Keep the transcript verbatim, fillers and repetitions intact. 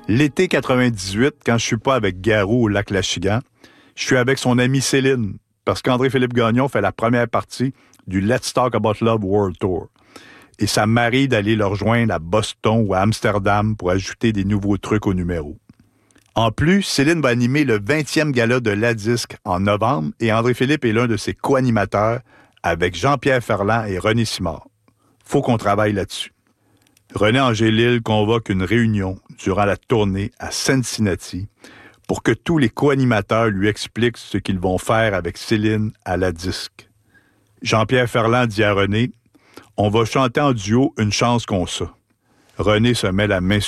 L'été quatre-vingt-dix-huit, quand je suis pas avec Garou au lac Lachigan, je suis avec son amie Céline, parce qu'André-Philippe Gagnon fait la première partie du Let's Talk About Love World Tour. Et ça m'arrive d'aller le rejoindre à Boston ou à Amsterdam pour ajouter des nouveaux trucs au numéro. En plus, Céline va animer le vingtième gala de La Disque en novembre et André-Philippe est l'un de ses co-animateurs avec Jean-Pierre Ferland et René Simard. Faut qu'on travaille là-dessus. René Angélil convoque une réunion durant la tournée à Cincinnati pour que tous les co-animateurs lui expliquent ce qu'ils vont faire avec Céline à La Disque. Jean-Pierre Ferland dit à René « On va chanter en duo une chance qu'on ça ». René se met la main